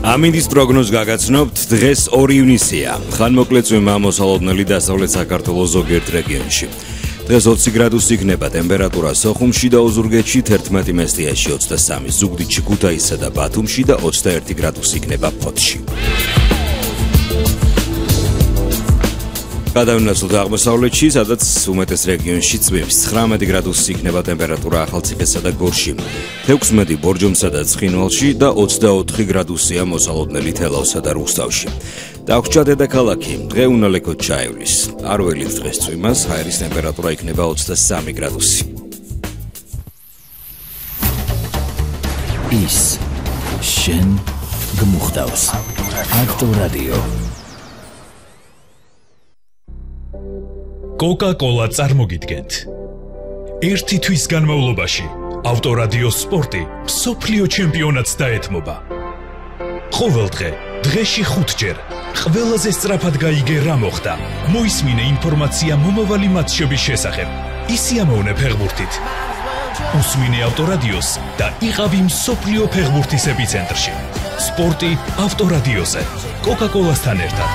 ამინდის პროგნოზ გაგაცნობთ დღეს 2 ივნისია. ხანმოკლეწვემა მოსალოდნელი დასავლეთ საქართველოს ზოგიერთ რეგიონში. დღეს 20 გრადუსი იქნება ტემპერატურა სოხუმში და ოზურგეთში, 11 მესტიაში 23, ზუგდიდში, ქუთაისსა და ბათუმში და 21 გრადუსი იქნება ფოთში. გადავინაცვლოთ აღმოსავლეთში, სადაც უმეტეს რეგიონში წვიმს. 19 გრადუსი იქნება ტემპერატურა ახალციხესა და გორში. 16 ბორჯომსა და ცხინვალში და 24 გრადუსია მოსალოდნელი თელავსა და რუსთავში. დაგვჭა დედაქალაქი, დღე უნალექოდ ჩაივლის. არ ველით დღეს წვიმას, ჰაერის ტემპერატურა იქნება 23 გრადუსი. ის შენ გმუხტავს. ავტორადიო. Coca-Cola წარმოგიდგენთ. ერთი თვის განმავლობაში ავტორადიო სპორტი მსოფლიო ჩემპიონატს დაეთმობა. ყოველდღე, დღეში 5-ჯერ, ყველაზე სწრაფად გაიგე რა მოხდა. მოისმინე ინფორმაცია მომავალი მატჩების შესახებ. ისიამოვნე ფეხბურთით. უსმინე ავტორადიოს და იყავი მსოფლიო ფეხბურთის ეპიცენტრში. სპორტი ავტორადიოზე. Coca-Cola-სთან ერთად.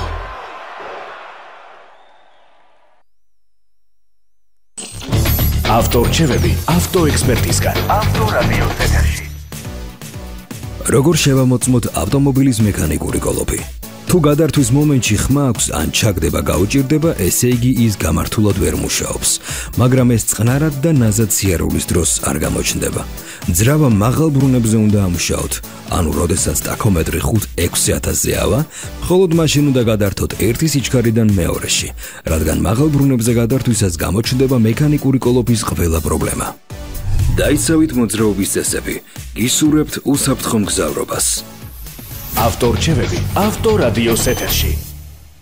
ავტორჩევები ავტოექსპერტისგან. ავტორადიოს ეთერში. როგორ შევამოწმოთ ავტომობილის მექანიკური კოლოფი? თუ გადართვის მომენტში ხმა აქვს ან ჩაგდება გაუჭირდება, ესე იგი ის გამართულად ვერ მუშაობს, მაგრამ ეს წყნარად და ნაზად სიარულის დროს არ გამოჩნდება. ძრავა მაღალ ბრუნებზე უნდა ამუშაოთ, ანუ როდესაც ტაქომეტრი 5-6000-ზე ავა, მხოლოდ მაშინ უნდა გადართოთ ერთი სიჩქარიდან მეორეში, რადგან მაღალ ბრუნებზე გადართვისას გამოჩნდება მექანიკური კოლოფის ყველა პრობლემა. დაიცავით მოძრაობის წესები, გისურვებთ უსაფრთხო მგზავრობას. ავტორჩევები ავტორადიოს ეთერში.